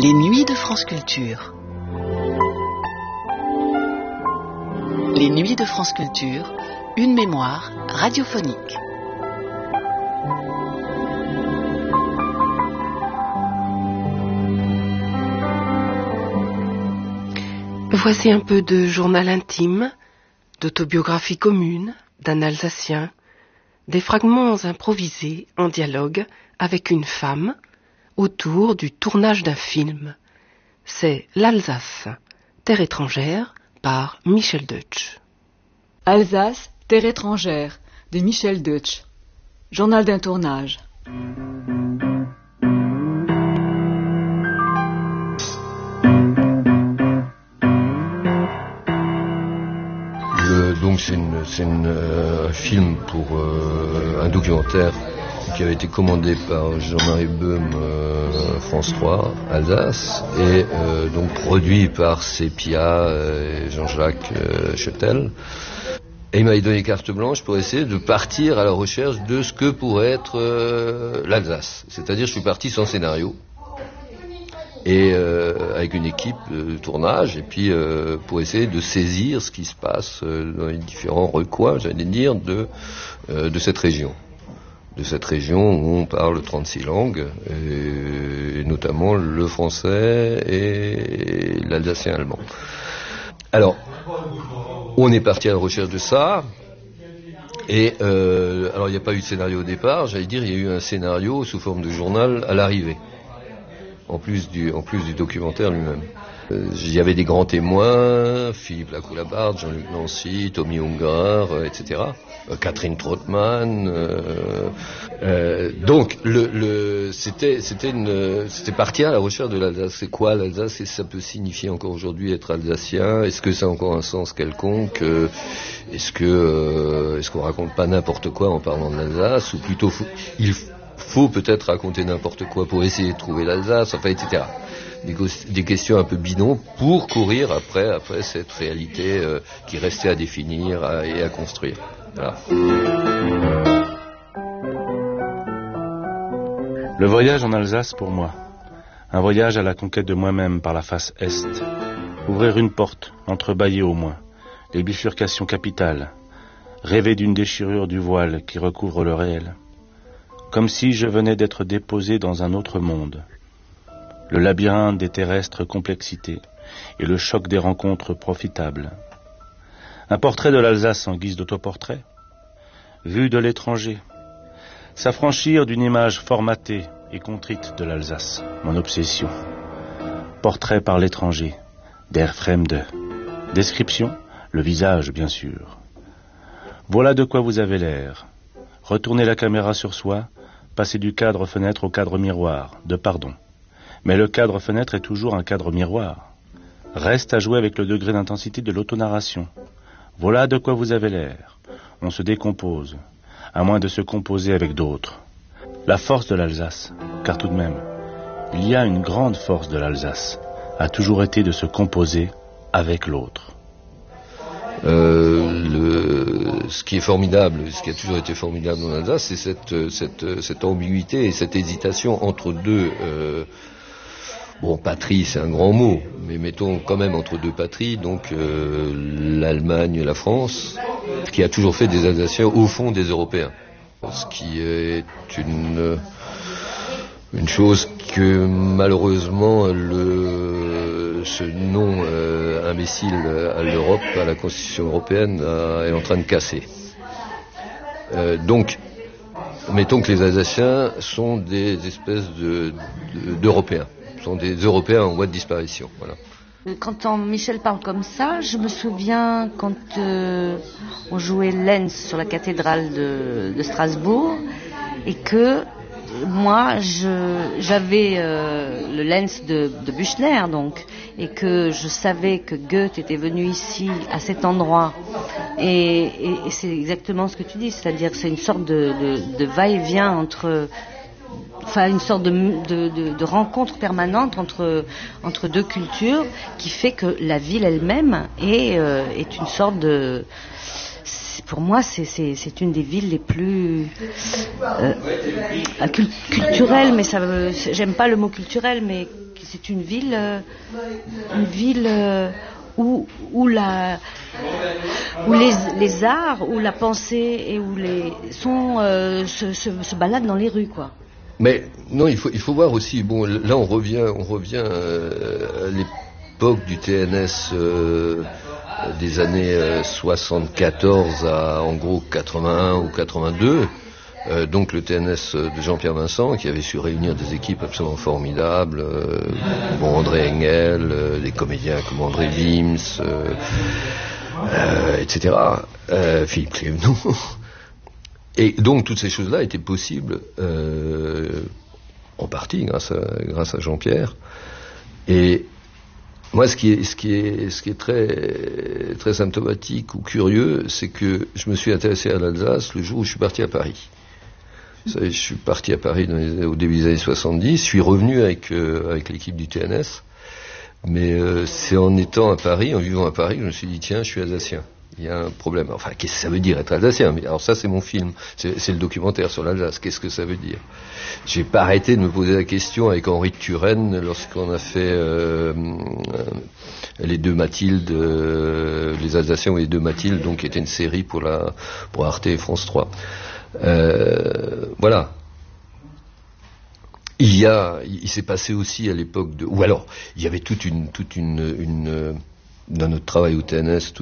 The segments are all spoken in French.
Les nuits de France Culture. Les nuits de France Culture, une mémoire radiophonique. Voici un peu de journal intime, d'autobiographie commune, d'un Alsacien, des fragments improvisés en dialogue avec une femme autour du tournage d'un film. C'est l'Alsace, terre étrangère, par Michel Deutsch. Alsace, terre étrangère, de Michel Deutsch. Journal d'un tournage. Donc c'est un film pour un documentaire qui avait été commandé par Jean-Marie Böhm, France 3, Alsace, et donc produit par Sepia et Jean-Jacques Chetel. Et il m'avait donné carte blanche pour essayer de partir à la recherche de ce que pourrait être l'Alsace. C'est-à-dire je suis parti sans scénario. Et avec une équipe de tournage, et puis pour essayer de saisir ce qui se passe dans les différents recoins, j'allais dire, de cette région. De cette région où on parle 36 langues, et notamment le français et l'alsacien allemand. Alors, on est parti à la recherche de ça, et alors il n'y a pas eu de scénario au départ, j'allais dire, il y a eu un scénario sous forme de journal à l'arrivée. En plus du documentaire lui-même. Il y avait des grands témoins, Philippe Lacoue-Labarthe, Jean-Luc Nancy, Tommy Ungar, etc. Catherine Trottmann. Donc, c'était partir à la recherche de l'Alsace. C'est quoi l'Alsace? Est-ce que ça peut signifier encore aujourd'hui être alsacien? Est-ce que ça a encore un sens quelconque? Est-ce qu'on raconte pas n'importe quoi en parlant de l'Alsace? Ou plutôt, il faut peut-être raconter n'importe quoi pour essayer de trouver l'Alsace, enfin, etc. Des questions un peu bidons pour courir après cette réalité qui restait à définir et à construire. Voilà. Le voyage en Alsace pour moi. Un voyage à la conquête de moi-même par la face est. Ouvrir une porte, entrebâiller au moins. Les bifurcations capitales. Rêver d'une déchirure du voile qui recouvre le réel. Comme si je venais d'être déposé dans un autre monde. Le labyrinthe des terrestres complexités et le choc des rencontres profitables. Un portrait de l'Alsace en guise d'autoportrait. Vue de l'étranger. S'affranchir d'une image formatée et contrite de l'Alsace, mon obsession. Portrait par l'étranger, der Fremde. Description, le visage bien sûr. Voilà de quoi vous avez l'air. Retournez la caméra sur soi, passer du cadre-fenêtre au cadre-miroir, de pardon. Mais le cadre-fenêtre est toujours un cadre-miroir. Reste à jouer avec le degré d'intensité de l'autonarration. Voilà de quoi vous avez l'air. On se décompose, à moins de se composer avec d'autres. La force de l'Alsace, car tout de même, il y a une grande force de l'Alsace, a toujours été de se composer avec l'autre. Ce qui est formidable, ce qui a toujours été formidable en Alsace, c'est cette ambiguïté et cette hésitation entre deux patries, c'est un grand mot, mais mettons quand même entre deux patries, donc l'Allemagne et la France, qui a toujours fait des Alsaciens au fond des Européens. Ce qui est une chose que malheureusement ce nom imbécile à l'Europe, à la Constitution européenne, est en train de casser. Donc, mettons que les Alsaciens sont des espèces d'Européens, sont des Européens en voie de disparition. Voilà. Quand Michel parle comme ça, je me souviens quand on jouait Lenz sur la cathédrale de Strasbourg et que moi j'avais le Lenz de Büchner donc, et que je savais que Goethe était venu ici à cet endroit et c'est exactement ce que tu dis, c'est-à-dire que c'est une sorte de va-et-vient entre, enfin une sorte de rencontre permanente entre deux cultures qui fait que la ville elle-même est une sorte de, pour moi, c'est une des villes les plus culturelles, mais j'aime pas le mot culturel, mais c'est une ville où les arts, où la pensée et où les sons se baladent dans les rues, quoi. Mais non, il faut voir aussi. Bon, là on revient à l'époque du TNS des années 74 à en gros 81 ou 82. Donc le TNS de Jean-Pierre Vincent, qui avait su réunir des équipes absolument formidables, André Engel, des comédiens comme André Wims, etc. Philippe Clévenot. Et donc toutes ces choses-là étaient possibles en partie grâce à Jean-Pierre. Et moi, ce qui est très très symptomatique ou curieux, c'est que je me suis intéressé à l'Alsace le jour où je suis parti à Paris. Vous savez, je suis parti à Paris au début des années 70. Je suis revenu avec l'équipe du TNS, mais c'est en étant à Paris, en vivant à Paris, que je me suis dit tiens, je suis alsacien. Il y a un problème. Enfin, qu'est-ce que ça veut dire être alsacien? Mais alors ça, c'est mon film, c'est le documentaire sur l'Alsace. Qu'est-ce que ça veut dire? J'ai pas arrêté de me poser la question avec Henri de Turenne lorsqu'on a fait les deux Mathilde, les Alsaciens ou les deux Mathilde, donc qui était une série pour Arte et France 3. Voilà. Il s'est passé aussi à l'époque ou alors il y avait toute une dans notre travail au TNS,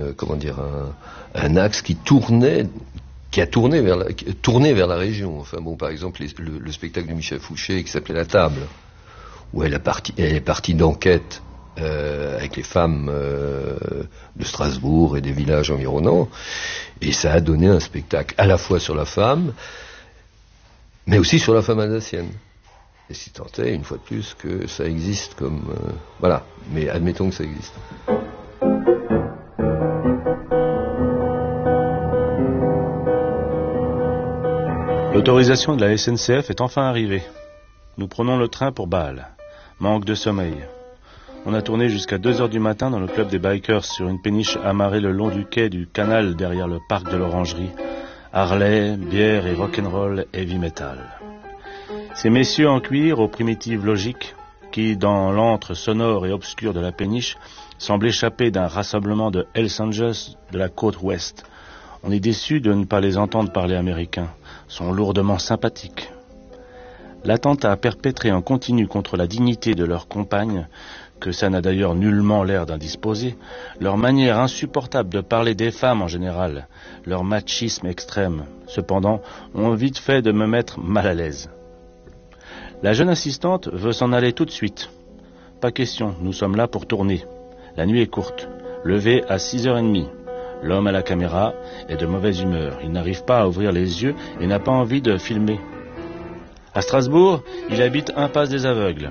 un axe qui a tourné vers la région. Enfin bon, par exemple, le spectacle de Michel Fouché qui s'appelait La Table, où elle est partie d'enquête avec les femmes de Strasbourg et des villages environnants, et ça a donné un spectacle à la fois sur la femme, mais aussi sur la femme alsacienne. Et si tant est, une fois de plus, que ça existe comme... voilà, mais admettons que ça existe. L'autorisation de la SNCF est enfin arrivée. Nous prenons le train pour Bâle. Manque de sommeil. On a tourné jusqu'à 2h du matin dans le club des bikers sur une péniche amarrée le long du quai du canal derrière le parc de l'Orangerie. Harley, bière et rock'n'roll heavy metal. Ces messieurs en cuir aux primitives logiques qui, dans l'antre sonore et obscur de la péniche, semblent échapper d'un rassemblement de Hells Angels de la côte ouest. On est déçu de ne pas les entendre parler américain. Sont lourdement sympathiques. L'attentat perpétré en continu contre la dignité de leurs compagnes, que ça n'a d'ailleurs nullement l'air d'indisposer, leur manière insupportable de parler des femmes en général, leur machisme extrême, cependant, ont vite fait de me mettre mal à l'aise. La jeune assistante veut s'en aller tout de suite. Pas question, nous sommes là pour tourner. La nuit est courte. Levé à 6h30. L'homme à la caméra est de mauvaise humeur. Il n'arrive pas à ouvrir les yeux et n'a pas envie de filmer. À Strasbourg, il habite impasse des Aveugles.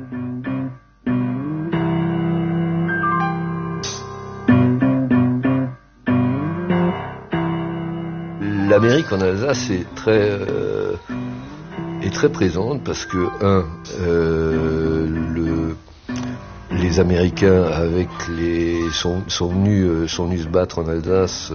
L'Amérique en Alsace est très présente parce que les Américains sont venus se battre en Alsace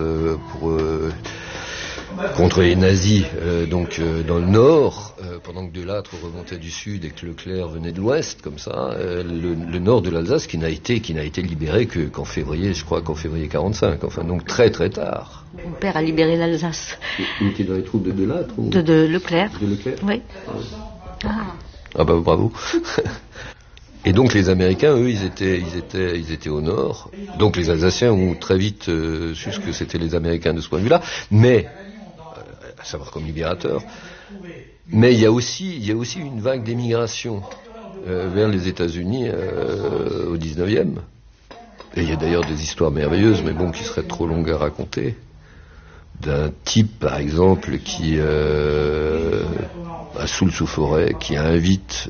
contre les nazis dans le nord, pendant que Delattre remontait du sud et que Leclerc venait de l'ouest, comme ça, le nord de l'Alsace qui n'a été libéré qu'en février, je crois qu'en février 45, enfin donc très très tard. Mon père a libéré l'Alsace. Il était dans les troupes de Delattre ou... De Leclerc. De Leclerc. Oui. Ah bah bravo. Et donc les Américains, eux, ils étaient au nord. Donc les Alsaciens ont très vite su ce que c'était les Américains de ce point de vue-là, mais à savoir comme libérateurs. Mais il y a aussi une vague d'émigration vers les États-Unis au 19e. Et il y a d'ailleurs des histoires merveilleuses, mais bon, qui seraient trop longues à raconter. D'un type, par exemple, qui à Soul-sous-Forêt, qui invite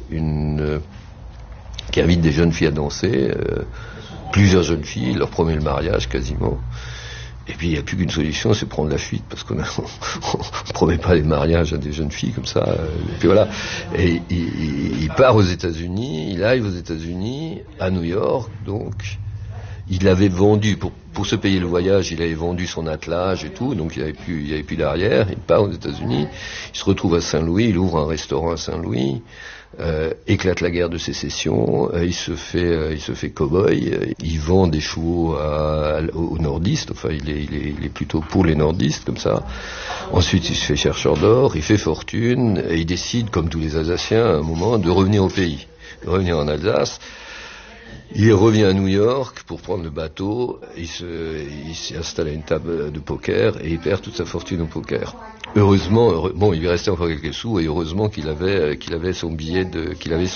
des jeunes filles à danser, plusieurs jeunes filles, leur promet le mariage quasiment. Et puis il n'y a plus qu'une solution, c'est prendre la fuite, parce qu'on ne promet pas les mariages à des jeunes filles comme ça. Et puis voilà. Et il part aux États-Unis, il arrive aux États-Unis, à New York, donc. Il avait vendu, pour se payer le voyage, il avait vendu son attelage et tout, donc il n'y avait plus d'arrière. Il part aux États-Unis, il se retrouve à Saint-Louis, il ouvre un restaurant à Saint-Louis, éclate la guerre de sécession, il se fait cow-boy, il vend des chevaux aux nordistes, enfin il est plutôt pour les nordistes comme ça. Ensuite il se fait chercheur d'or, il fait fortune, et il décide, comme tous les Alsaciens, à un moment, de revenir au pays, de revenir en Alsace. Il revient à New York pour prendre le bateau, il s'installe à une table de poker et il perd toute sa fortune au poker. Heureusement, il lui restait encore quelques sous et heureusement qu'il avait son billet de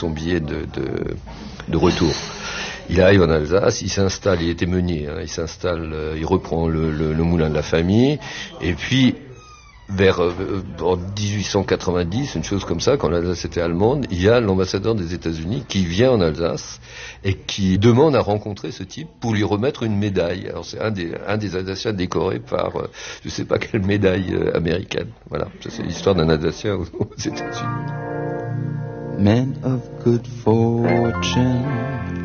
retour. Il arrive en Alsace, il s'installe, il était meunier, il reprend le moulin de la famille et puis en 1890, une chose comme ça, quand l'Alsace était allemande, il y a l'ambassadeur des États-Unis qui vient en Alsace et qui demande à rencontrer ce type pour lui remettre une médaille. Alors c'est un des Alsaciens décorés par je sais pas quelle médaille américaine. Voilà, ça c'est l'histoire d'un Alsacien aux États-Unis. Men of good fortune